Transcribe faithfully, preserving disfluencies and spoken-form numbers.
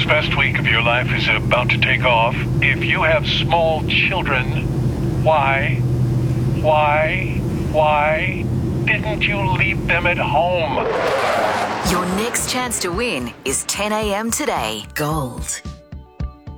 This best week of your life is about to take off. If you have small children, why, why, why didn't you leave them at home? Your next chance to win is ten a.m. today. Gold